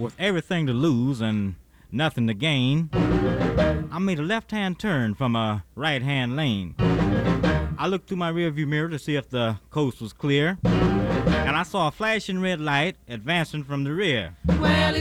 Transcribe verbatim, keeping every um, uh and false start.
With everything to lose and nothing to gain, I made a left-hand turn from a right-hand lane. I looked through my rearview mirror to see if the coast was clear, and I saw a flashing red light advancing from the rear. Well,